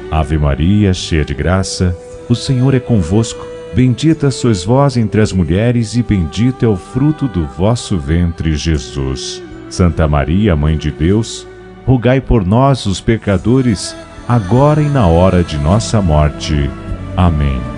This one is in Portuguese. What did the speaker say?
Ave Maria, cheia de graça, o Senhor é convosco. Bendita sois vós entre as mulheres e bendito é o fruto do vosso ventre, Jesus. Santa Maria, Mãe de Deus, rogai por nós, os pecadores, agora e na hora de nossa morte. Amém.